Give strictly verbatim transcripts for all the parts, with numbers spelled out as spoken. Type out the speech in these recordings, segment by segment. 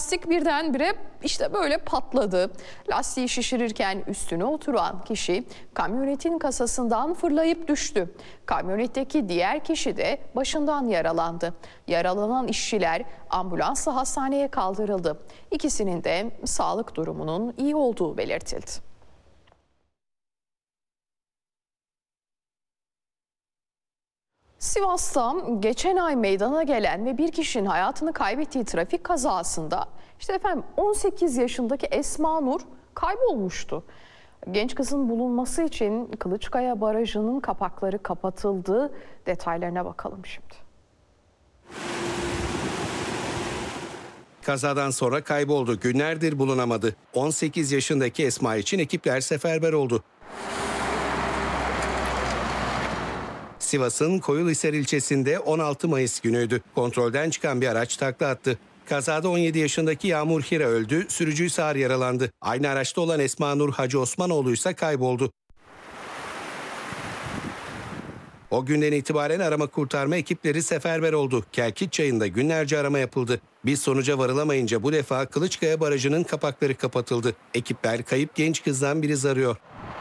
lastik birdenbire işte böyle patladı. Lastiği şişirirken üstüne oturan kişi kamyonetin kasasından fırlayıp düştü. Kamyonetteki diğer kişi de başından yaralandı. Yaralanan işçiler ambulansla hastaneye kaldırıldı. İkisinin de sağlık durumunun iyi olduğu belirtildi. Sivas'ta geçen ay meydana gelen ve bir kişinin hayatını kaybettiği trafik kazasında işte efendim on sekiz yaşındaki Esma Nur kaybolmuştu. Genç kızın bulunması için Kılıçkaya Barajı'nın kapakları kapatıldı. Detaylarına bakalım şimdi. Kazadan sonra kayboldu. Günlerdir bulunamadı. on sekiz yaşındaki Esma için ekipler seferber oldu. Sivas'ın Koyulhisar ilçesinde on altı Mayıs günüydü. Kontrolden çıkan bir araç takla attı. Kazada on yedi yaşındaki Yağmur Hira öldü, sürücü ise ağır yaralandı. Aynı araçta olan Esma Nur Hacı Osmanoğlu ise kayboldu. O günden itibaren arama kurtarma ekipleri seferber oldu. Kelkit Çayı'nda günlerce arama yapıldı. Bir sonuca varılamayınca bu defa Kılıçkaya Barajı'nın kapakları kapatıldı. Ekipler kayıp genç kızdan biriz arıyor.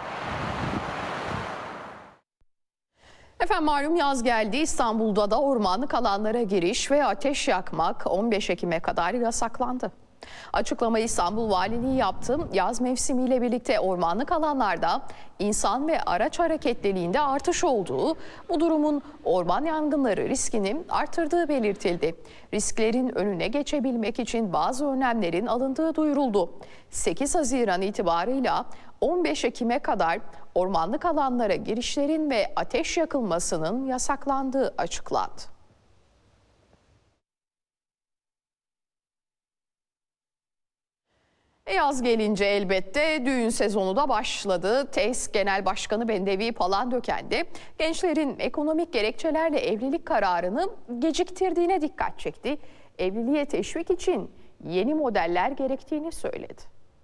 Efendim malum yaz geldi. İstanbul'da da ormanlık alanlara giriş ve ateş yakmak on beş Ekim'e kadar yasaklandı. Açıklamayı İstanbul Valiliği yaptı. Yaz mevsimiyle birlikte ormanlık alanlarda insan ve araç hareketliliğinde artış olduğu, bu durumun orman yangınları riskini artırdığı belirtildi. Risklerin önüne geçebilmek için bazı önlemlerin alındığı duyuruldu. sekiz Haziran itibarıyla on beş Ekim'e kadar ormanlık alanlara girişlerin ve ateş yakılmasının yasaklandığı açıklandı. E yaz gelince elbette düğün sezonu da başladı. T E S Genel Başkanı Bendevi Palandöken de gençlerin ekonomik gerekçelerle evlilik kararını geciktirdiğine dikkat çekti. Evliliğe teşvik için yeni modeller gerektiğini söyledi.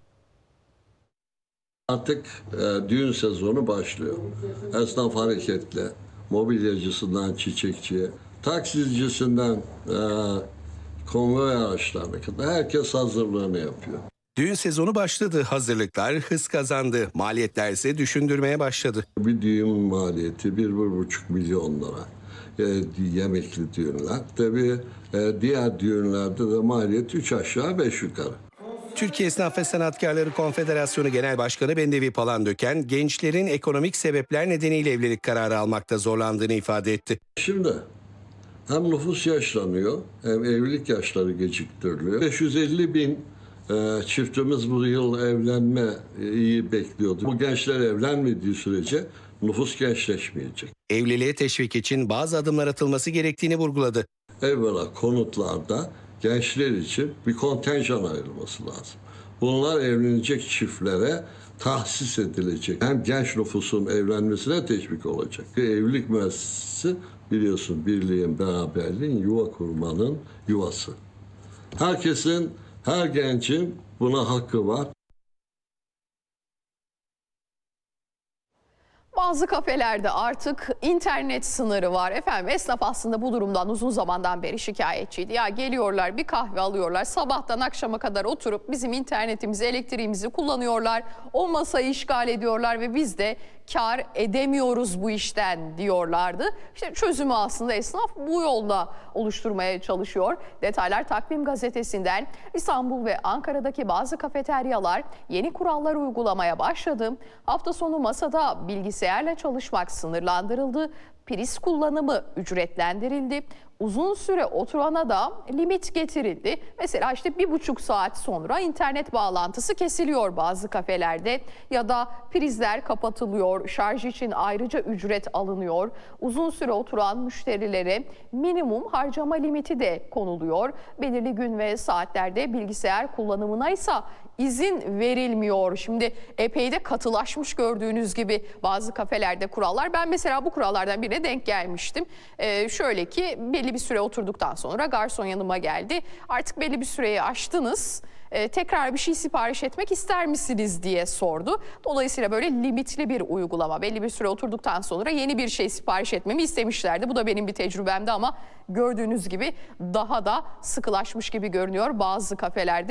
Artık e, düğün sezonu başlıyor. Esnaf hareketli, mobilyacısından çiçekçiye, taksicisinden e, konvoy araçlarına kadar herkes hazırlığını yapıyor. Düğün sezonu başladı. Hazırlıklar hız kazandı. Maliyetler ise düşündürmeye başladı. Bir düğün maliyeti bir, bir buçuk milyon lira. E, yemekli düğünler. Tabii e, diğer düğünlerde de maliyet üç aşağı beş yukarı. Türkiye Esnaf ve Sanatkarları Konfederasyonu Genel Başkanı Bendevi Palandöken, gençlerin ekonomik sebepler nedeniyle evlilik kararı almakta zorlandığını ifade etti. Şimdi hem nüfus yaşlanıyor hem evlilik yaşları geciktiriliyor. beş yüz elli bin e, çiftimiz bu yıl evlenmeyi bekliyordu. Bu gençler evlenmediği sürece nüfus gençleşmeyecek. Evliliğe teşvik için bazı adımlar atılması gerektiğini vurguladı. Evvela konutlarda gençler için bir kontenjan ayrılması lazım. Bunlar evlenecek çiftlere tahsis edilecek. Hem genç nüfusun evlenmesine teşvik olacak. Evlilik müessesesi biliyorsun birliğin, beraberliğin, yuva kurmanın yuvası. Herkesin, her gencin buna hakkı var. Bazı kafelerde artık internet sınırı var. Efendim esnaf aslında bu durumdan uzun zamandan beri şikayetçiydi. Ya geliyorlar bir kahve alıyorlar, sabahtan akşama kadar oturup bizim internetimizi, elektriğimizi kullanıyorlar. O masayı işgal ediyorlar ve biz de kar edemiyoruz bu işten diyorlardı. İşte çözümü aslında esnaf bu yolda oluşturmaya çalışıyor. Detaylar Takvim Gazetesi'nden. İstanbul ve Ankara'daki bazı kafeteryalar yeni kurallar uygulamaya başladı. Hafta sonu masada bilgisayarla çalışmak sınırlandırıldı. Priz kullanımı ücretlendirildi. Uzun süre oturana da limit getirildi. Mesela işte bir buçuk saat sonra internet bağlantısı kesiliyor bazı kafelerde ya da prizler kapatılıyor. Şarj için ayrıca ücret alınıyor. Uzun süre oturan müşterilere minimum harcama limiti de konuluyor. Belirli gün ve saatlerde bilgisayar kullanımına ise izin verilmiyor. Şimdi epey de katılaşmış gördüğünüz gibi bazı kafelerde kurallar. Ben mesela bu kurallardan birine denk gelmiştim. Ee, şöyle ki belli bir süre oturduktan sonra garson yanıma geldi. Artık belli bir süreyi aştınız. Ee, tekrar bir şey sipariş etmek ister misiniz diye sordu. Dolayısıyla böyle limitli bir uygulama. Belli bir süre oturduktan sonra yeni bir şey sipariş etmemi istemişlerdi. Bu da benim bir tecrübemdi ama gördüğünüz gibi daha da sıkılaşmış gibi görünüyor bazı kafelerde.